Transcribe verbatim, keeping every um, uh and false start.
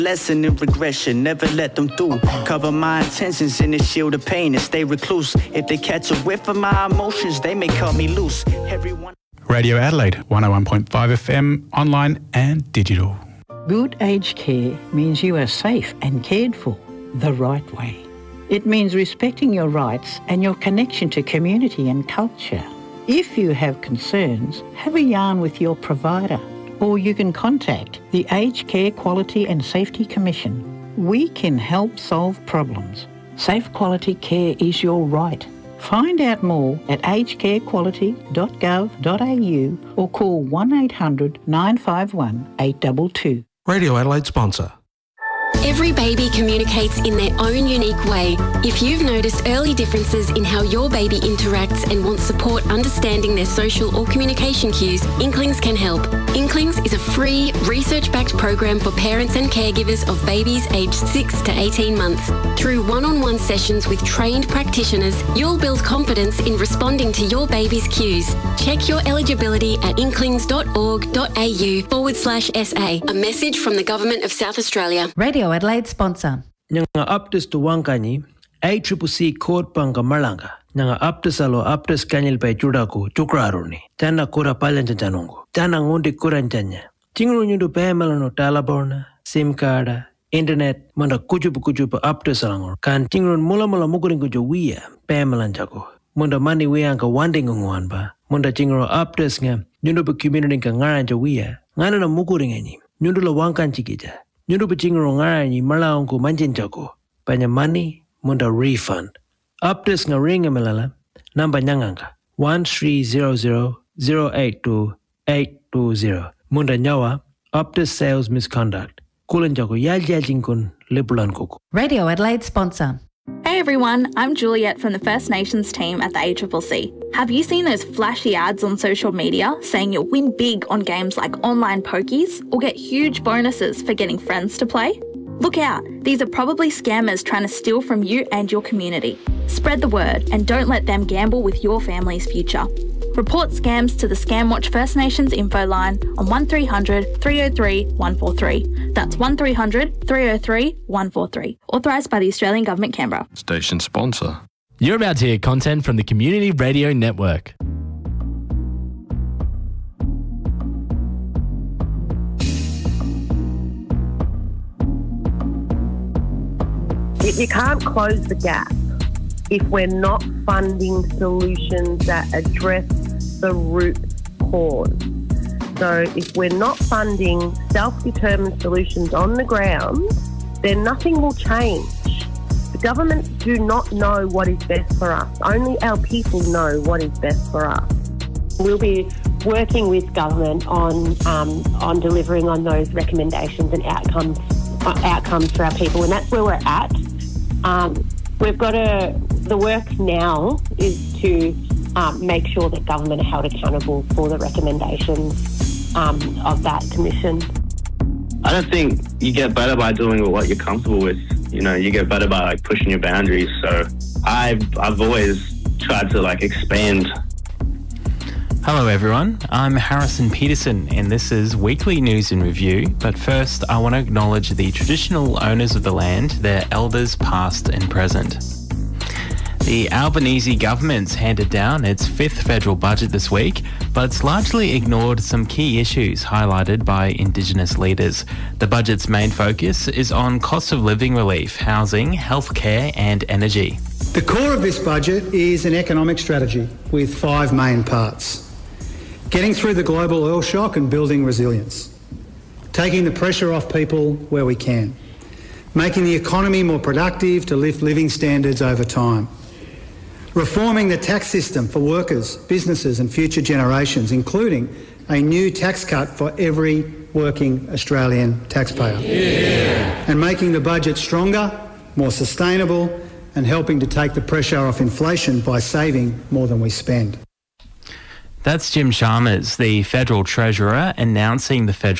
Lesson in regression, never let them through. Cover my intentions in a shield of pain and stay recluse. If they catch a whiff of my emotions, they may cut me loose. Everyone. Radio Adelaide, one oh one point five F M, online and digital. Good aged care means you are safe and cared for the right way. It means respecting your rights and your connection to community and culture. If you have concerns, have a yarn with your provider, or you can contact the Aged Care Quality and Safety Commission. We can help solve problems. Safe quality care is your right. Find out more at aged care quality dot gov dot a u or call one eight hundred nine five one eight two two. Radio Adelaide sponsor. Every baby communicates in their own unique way. If you've noticed early differences in how your baby interacts and wants support understanding their social or communication cues, Inklings can help. Inklings is a free, research-backed program for parents and caregivers of babies aged six to eighteen months. Through one-on-one sessions with trained practitioners, you'll build confidence in responding to your baby's cues. Check your eligibility at inklings.org.au forward slash SA. A message from the Government of South Australia. Radio Adelaide sponsor. Nyanga updates to Wankani, A C C C code panga malanga. Nyanga updates alo updates kanyil pe chudaku chukraruni. Tana kura palanja janungu. Tana ngundi kuranjanya. Tingru nyundu pe melano talaborna, SIM card, internet, manda kujupu kujupu updates alangor. Kan tingru mula mula mukuring kujo wia pe melanjako. Munda mani wia anka wanding ngwanba. Munda tingru updates nga nyundu pe community ka ngaranja wia. Ngana na mukuring ani. Nyundu la wankan chikija. Nyundu pachingro ngani malaongo manjinjako. Panya money munda refund. Updates nga ringa malala. Namba nyanganga. one three zero zero zero eight two eight two zero. Munda nyawa. Updates sales misconduct. Kulanjako yal yajinkun lipulan koko. Radio Adelaide sponsor. Hey everyone, I'm Juliet from the First Nations team at the A C C C. Have you seen those flashy ads on social media saying you'll win big on games like online pokies or get huge bonuses for getting friends to play? Look out, these are probably scammers trying to steal from you and your community. Spread the word and don't let them gamble with your family's future. Report scams to the Scamwatch First Nations info line on one three hundred three oh three one four three. That's one three hundred three oh three one four three. Authorised by the Australian Government, Canberra. Station sponsor. You're about to hear content from the Community Radio Network. You can't close the gap if we're not funding solutions that address the root cause. So if we're not funding self-determined solutions on the ground, then nothing will change. The governments do not know what is best for us. Only our people know what is best for us. We'll be working with government on um, on delivering on those recommendations and outcomes uh, outcomes for our people, and that's where we're at. Um, we've got to, the work now is to um, make sure that government are held accountable for the recommendations um, of that commission. I don't think you get better by doing what you're comfortable with. You know, you get better by like pushing your boundaries. So I've, I've always tried to like expand. Hello everyone, I'm Harrison Peterson and this is Weekly News in Review. But first I want to acknowledge the traditional owners of the land, their elders past and present. The Albanese government's handed down its fifth federal budget this week, but it's largely ignored some key issues highlighted by Indigenous leaders. The budget's main focus is on cost of living relief, housing, healthcare and energy. The core of this budget is an economic strategy with five main parts. Getting through the global oil shock and building resilience. Taking the pressure off people where we can. Making the economy more productive to lift living standards over time. Reforming the tax system for workers, businesses and future generations, including a new tax cut for every working Australian taxpayer. Yeah. And making the budget stronger, more sustainable and helping to take the pressure off inflation by saving more than we spend. That's Jim Chalmers, the Federal Treasurer, announcing the federal